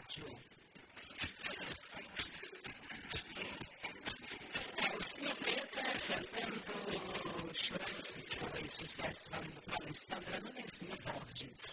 rádio. O Silveta cantando Chorando Se Foi, sucesso para Alessandra Nunezinho Borges.